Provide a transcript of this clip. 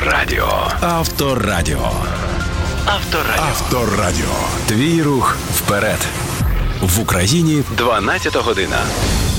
Авторадіо. Авторадіо. Твій рух вперед. В Україні 12 година.